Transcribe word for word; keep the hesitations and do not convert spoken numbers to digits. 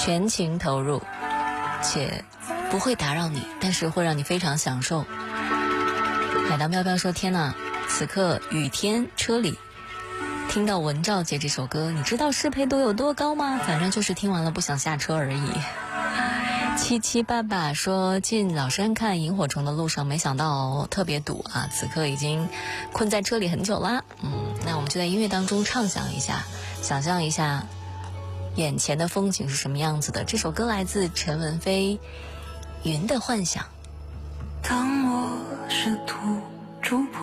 全情投入，且不会打扰你，但是会让你非常享受。海棠飘飘说，天哪，此刻雨天车里听到文兆杰这首歌，你知道适配度有多高吗？反正就是听完了不想下车而已。七七爸爸说，进老山看萤火虫的路上没想到特别堵啊，此刻已经困在车里很久啦。嗯，那我们就在音乐当中畅想一下，想象一下眼前的风景是什么样子的。这首歌来自陈文飞，云的幻想。 当我试图触碰